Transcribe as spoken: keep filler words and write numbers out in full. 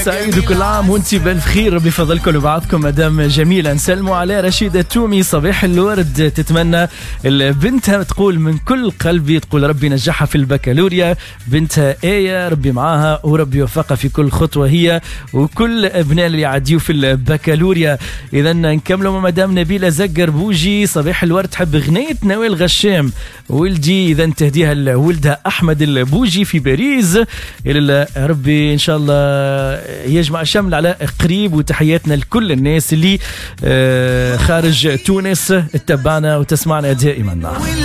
سعيد وكل عام وانتي بالف خير. ربي فضلكم وبعضكم مدام جميلة. نسلموا على رشيدة تومي صباح الورد، تتمنى بنتها تقول من كل قلبي، تقول ربي نجحها في البكالوريا. بنتها آية ربي معاها وربي يوفقها في كل خطوة هي وكل ابناء اللي يعديوا في البكالوريا. إذا نكملوا مع مدام نبيلة زقر بوجي صباح الورد، تحب غنية نوال غشام ولدي إذا تهديها لولدها أحمد البوجي في باريس. إلى ربي إن شاء الله يجمع شمل على قريب. وتحياتنا لكل الناس اللي خارج تونس تتبعنا وتسمعنا دائما.